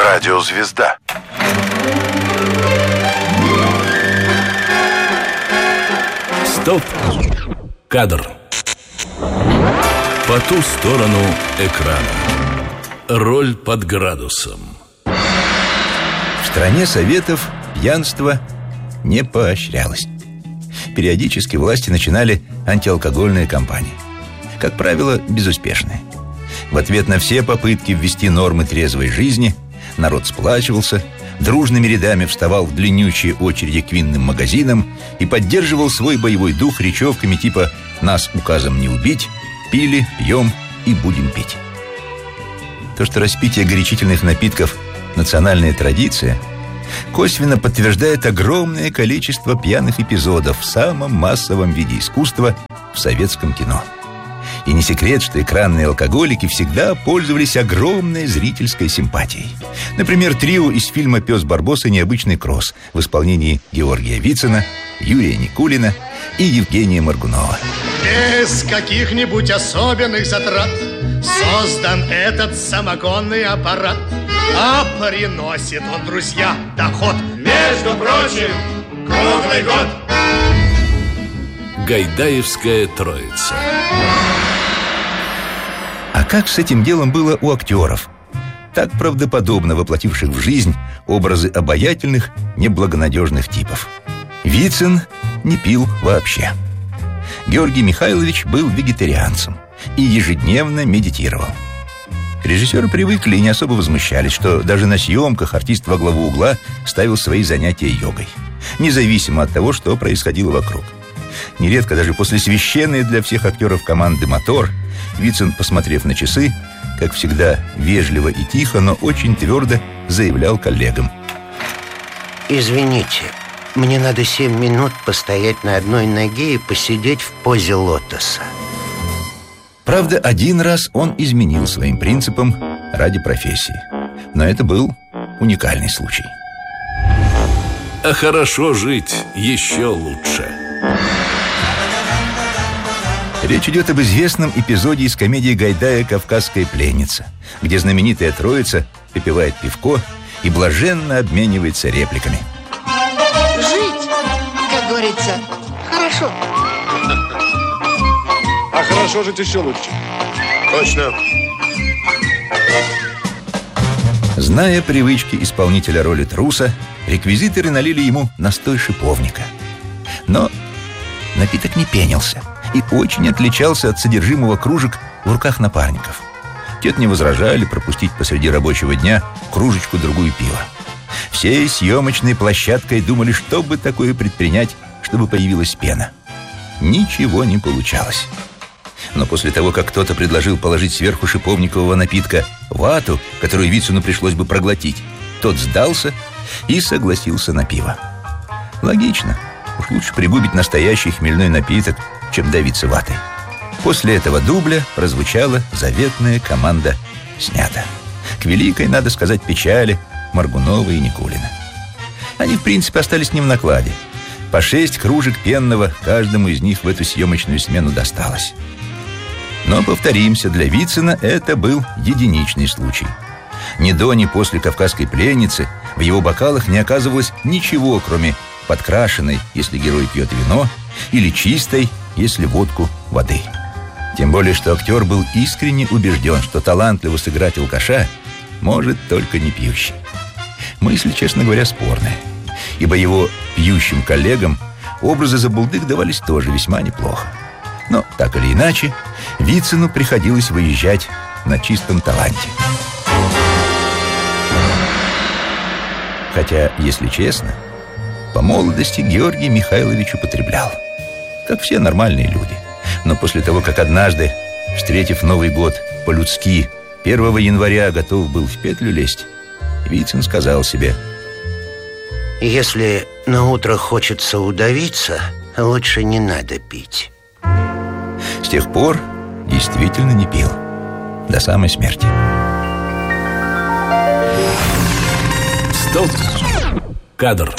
Радиозвезда. Стоп! Кадр. По ту сторону экрана. Роль под градусом. В стране Советов пьянство не поощрялось. Периодически власти начинали антиалкогольные кампании. Как правило, безуспешные. В ответ на все попытки ввести нормы трезвой жизни народ сплачивался, дружными рядами вставал в длиннющие очереди к винным магазинам и поддерживал свой боевой дух речевками типа «Нас указом не убить», «Пили, пьем и будем пить». То, что распитие горячительных напитков – национальная традиция, косвенно подтверждает огромное количество пьяных эпизодов в самом массовом виде искусства в советском кино. И не секрет, что экранные алкоголики всегда пользовались огромной зрительской симпатией. Например, трио из фильма «Пес Барбос и необычный кросс» в исполнении Георгия Вицина, Юрия Никулина и Евгения Моргунова. Без каких-нибудь особенных затрат создан этот самогонный аппарат, а приносит он, друзья, доход, между прочим, круглый год. Гайдаевская троица. А как с этим делом было у актеров, так правдоподобно воплотивших в жизнь образы обаятельных, неблагонадежных типов? Вицин не пил вообще. Георгий Михайлович был вегетарианцем и ежедневно медитировал. Режиссеры привыкли и не особо возмущались, что даже на съемках артист во главу угла ставил свои занятия йогой, независимо от того, что происходило вокруг. Нередко даже после священной для всех актеров команды «Мотор» Вицин, посмотрев на часы, как всегда вежливо и тихо, но очень твердо заявлял коллегам: «Извините, мне надо 7 минут постоять на одной ноге и посидеть в позе лотоса». Правда, один раз он изменил своим принципам ради профессии. Но это был уникальный случай. А хорошо жить еще лучше. Речь идет об известном эпизоде из комедии Гайдая «Кавказская пленница», где знаменитая троица попивает пивко и блаженно обменивается репликами. Жить, как говорится, хорошо. А хорошо жить еще лучше. Точно. Зная привычки исполнителя роли труса, реквизиторы налили ему настой шиповника. Но напиток не пенился и очень отличался от содержимого кружек в руках напарников. Те не возражали пропустить посреди рабочего дня кружечку-другую пива. Всей съемочной площадкой думали, что бы такое предпринять, чтобы появилась пена. Ничего не получалось. Но после того, как кто-то предложил положить сверху шиповникового напитка вату, которую Вицину пришлось бы проглотить, тот сдался и согласился на пиво. Логично. Уж лучше пригубить настоящий хмельной напиток, чем давиться ватой. После этого дубля прозвучала заветная команда «Снято». К великой, надо сказать, печали Моргунова и Никулина. Они, в принципе, остались не в накладе. По 6 кружек пенного каждому из них в эту съемочную смену досталось. Но, повторимся, для Вицина это был единичный случай. Ни до, ни после «Кавказской пленницы» в его бокалах не оказывалось ничего, кроме подкрашенной, если герой пьет вино, или чистой, если водку, воды. Тем более, что актер был искренне убежден, что талантливо сыграть алкаша может только не пьющий. Мысль, честно говоря, спорная, ибо его пьющим коллегам образы забулдык давались тоже весьма неплохо. Но, так или иначе, Вицину приходилось выезжать на чистом таланте. Хотя, если честно, по молодости Георгий Михайлович употреблял, как все нормальные люди. Но после того, как однажды, встретив Новый год по-людски, 1 января готов был в петлю лезть, Вицин сказал себе: «Если на утро хочется удавиться, лучше не надо пить». С тех пор действительно не пил. До самой смерти. Стоп! Кадр.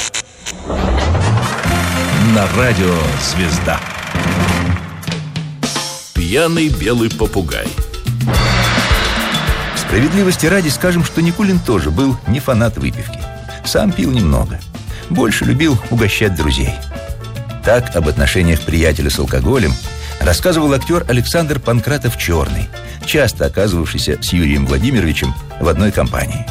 На радио «Звезда». Пьяный белый попугай. С Справедливости ради скажем, что Никулин тоже был не фанат выпивки. Сам пил немного. Больше любил угощать друзей. Так об отношениях приятеля с алкоголем рассказывал актер Александр Панкратов-Черный, часто оказывавшийся с Юрием Владимировичем в одной компании.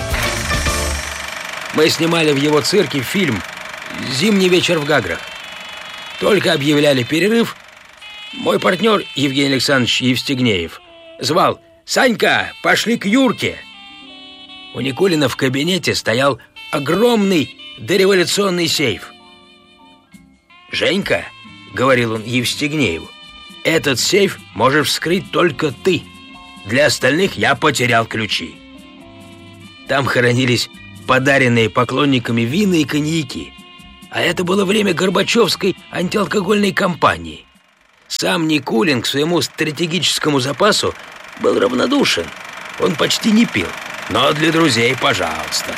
Мы снимали в его цирке фильм «Зимний вечер в Гаграх». Только объявляли перерыв, мой партнер Евгений Александрович Евстигнеев звал: «Санька, пошли к Юрке!» У Никулина в кабинете стоял огромный дореволюционный сейф. «Женька, — говорил он Евстигнееву, — этот сейф можешь вскрыть только ты. Для остальных я потерял ключи». Там хоронились подаренные поклонниками вина и коньяки. А это было время Горбачевской антиалкогольной кампании. Сам Никулин к своему стратегическому запасу был равнодушен. Он почти не пил, но для друзей, пожалуйста.